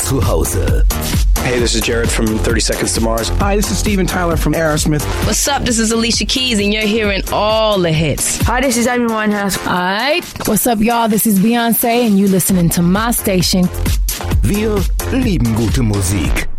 zu Hause. Hey, this is Jared from 30 Seconds to Mars. Hi, this is Steven Tyler from Aerosmith. What's up? This is Alicia Keys, and you're hearing all the hits. Hi, this is Amy Winehouse. Alright, what's up, y'all? This is Beyonce, and you listening to my station. Wir lieben gute Musik.